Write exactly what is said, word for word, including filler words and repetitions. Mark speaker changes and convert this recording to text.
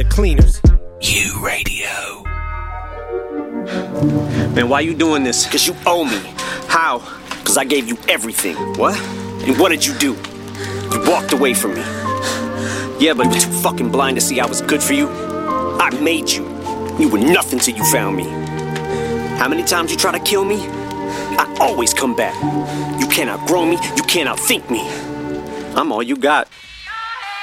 Speaker 1: the cleaners.
Speaker 2: You Radio.
Speaker 3: Man, why you doing this?
Speaker 4: Cause you owe me.
Speaker 3: How?
Speaker 4: Cause I gave you everything.
Speaker 3: What?
Speaker 4: And what did you do? You walked away from me.
Speaker 3: Yeah, but
Speaker 4: You were too fucking blind to see I was good for you. I made you. You were nothing till you found me. How many times you try to kill me? I always come back. You can't outgrow me. You can't outthink me.
Speaker 3: I'm all you got.